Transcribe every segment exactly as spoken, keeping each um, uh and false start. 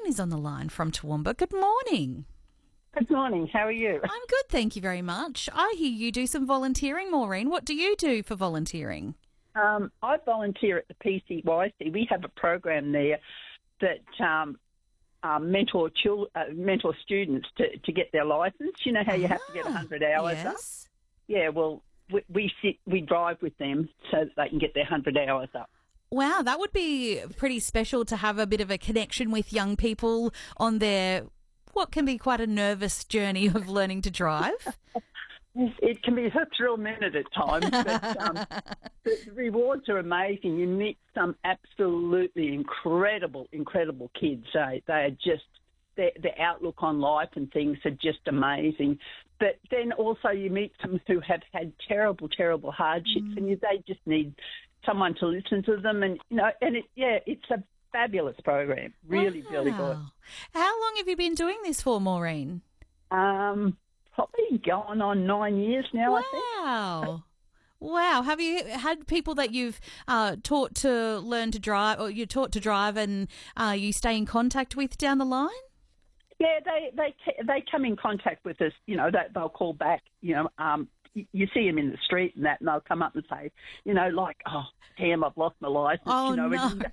is on the line from Toowoomba. Good morning. Good morning. How are you? I'm good, thank you very much. I hear you do some volunteering, Maureen. What do you do for volunteering? Um, I volunteer at the P C Y C. We have a program there that um, um, mentor chil- uh, mentor students to, to get their licence. You know how you have to get one hundred hours yes. up? Yeah, well, we, we sit, we drive with them so that they can get their one hundred hours up. Wow, that would be pretty special to have a bit of a connection with young people on their, what can be quite a nervous journey of learning to drive. It can be a thrill minute at times, but um, the rewards are amazing. You meet some absolutely incredible, incredible kids. Eh? They are just, their, their outlook on life and things are just amazing. But then also you meet some who have had terrible, terrible hardships, mm. and you, they just need someone to listen to them. And, you know, and it, yeah, it's a fabulous program. Really, wow. really good. How long have you been doing this for, Maureen? Um... Probably going on nine years now, wow. I think. Wow. Wow. Have you had people that you've uh, taught to learn to drive, or you taught to drive and uh, you stay in contact with down the line? Yeah, they they they come in contact with us. You know, they, they'll call back. You know, um, you, you see them in the street and that, and they'll come up and say, you know, like, oh, damn, I've lost my license. Oh, you know, no. And,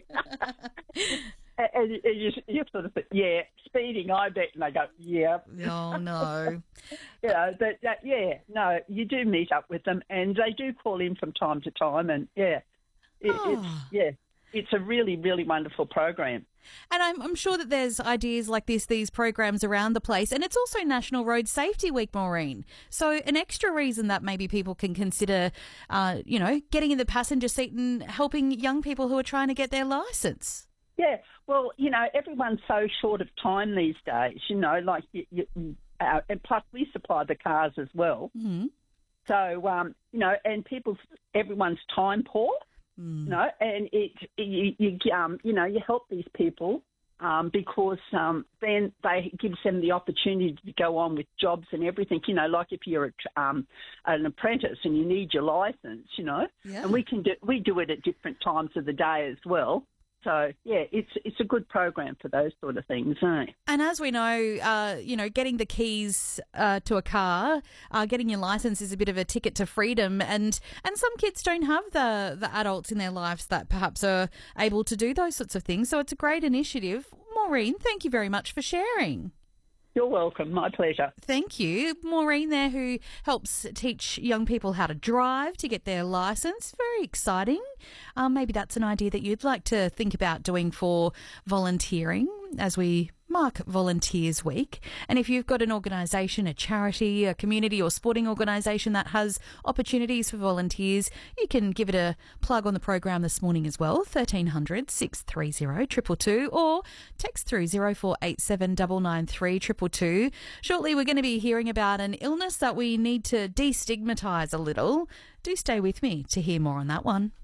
and you, you, you sort of think, yeah, speeding, I bet. And they go, yeah. Oh, no. You know, but uh, yeah, no, you do meet up with them, and they do call in from time to time, and yeah, it, oh. it's yeah, it's a really, really wonderful program. And I'm, I'm sure that there's ideas like this, these programs around the place, and it's also National Road Safety Week, Maureen. So an extra reason that maybe people can consider, uh, you know, getting in the passenger seat and helping young people who are trying to get their licence. Yeah, well, you know, everyone's so short of time these days, you know, like, you, you, uh, and plus we supply the cars as well. Mm-hmm. So, um, you know, and people's, everyone's time poor, mm. you know, and it, you, you, um, you know, you help these people um, because um, then they gives them the opportunity to go on with jobs and everything, you know, like if you're a, um, an apprentice and you need your licence, you know, yeah. and we can do, we do it at different times of the day as well. So, yeah, it's it's a good program for those sort of things, eh? And as we know, uh, you know, getting the keys uh, to a car, uh, getting your licence is a bit of a ticket to freedom, and, and some kids don't have the, the adults in their lives that perhaps are able to do those sorts of things. So it's a great initiative. Maureen, thank you very much for sharing. You're welcome. My pleasure. Thank you. Maureen there, who helps teach young people how to drive to get their licence. Very exciting. Um, maybe that's an idea that you'd like to think about doing for volunteering as we mark Volunteers Week. And if you've got an organisation, a charity, a community or sporting organisation that has opportunities for volunteers, you can give it a plug on the program this morning as well, thirteen hundred, six three zero, two two two, or text through zero four eight seven nine nine three, two two two. Shortly we're going to be hearing about an illness that we need to destigmatise a little. Do stay with me to hear more on that one.